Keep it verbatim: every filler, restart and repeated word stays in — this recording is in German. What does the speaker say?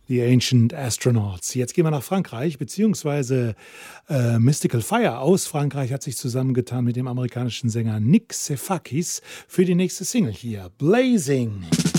The Ancient Astronauts. Jetzt gehen wir nach Frankreich, beziehungsweise äh, Mystical Fire aus Frankreich hat sich zusammengetan mit dem amerikanischen Sänger Nick Sefakis für die nächste Single hier, Blazing.